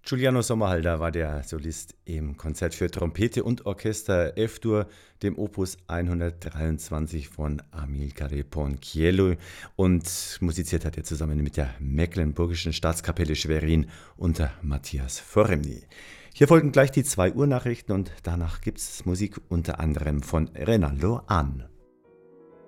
Giuliano Sommerhalder war der Solist im Konzert für Trompete und Orchester F-Dur, dem Opus 123 von Amilcare Ponchiello, und musiziert hat er zusammen mit der Mecklenburgischen Staatskapelle Schwerin unter Matthias Foremny. Hier folgen gleich die 2 Uhr Nachrichten und danach gibt es Musik unter anderem von Renaldo Ahn.